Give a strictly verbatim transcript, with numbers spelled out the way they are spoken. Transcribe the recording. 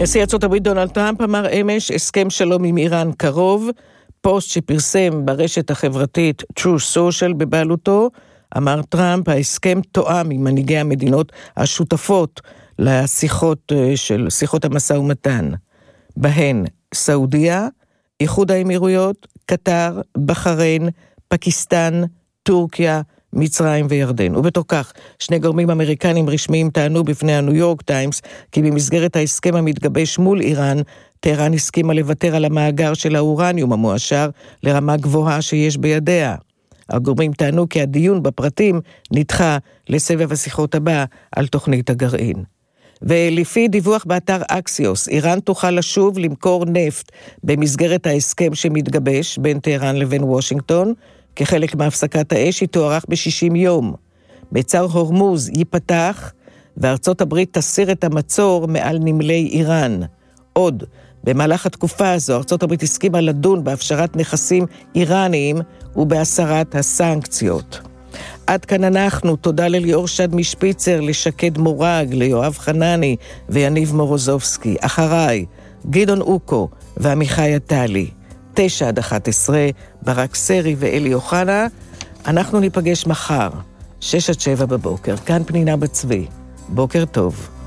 נשיא ארצות הברית דונלד טראמפ אמר אמש הסכם שלום עם איראן קרוב. פוסט שפרסם ברשת החברתית True Social בבעלותו, אמר טראמפ, ההסכם תואם עם מנהיגי המדינות השותפות לשיחות של שיחות המשא ומתן, בהן סעודיה, איחוד האמירויות, קטר, בחריין, פקיסטן, טורקיה, מצרים וירדן. ובתוך כך, שני גורמים אמריקנים רשמיים טענו בפני הניו יורק טיימס, כי במסגרת ההסכם המתגבש מול איראן, טהרן הסכימה לוותר על המאגר של האורניום המועשר לרמה גבוהה שיש בידיה. הגורמים טענו כי הדיון בפרטים נדחה לסבב השיחות הבא על תוכנית הגרעין. ולפי דיווח באתר אקסיוס, איראן תוכל לשוב למכור נפט במסגרת ההסכם שמתגבש בין טהרן לבין וושינגטון, כחלק מהפסקת האש היא תוארך ב-שישים יום. מצר הורמוז ייפתח, וארצות הברית תסיר את המצור מעל נמלי איראן. עוד, במהלך התקופה הזו, ארצות הברית הסכימה לדון בהפשרת נכסים איראניים ובהסרת הסנקציות. עד כאן אנחנו, תודה לליאור שד משפיצר, לשקד מורג, ליואב חנני ויניב מורוזובסקי. אחריי, גדעון אוקו ועמיחי עטלי. תשע עד אחת עשרה, ברק סרי ואלי אוחנה. אנחנו ניפגש מחר, שש עד שבע בבוקר. כאן פנינה בצבי. בוקר טוב.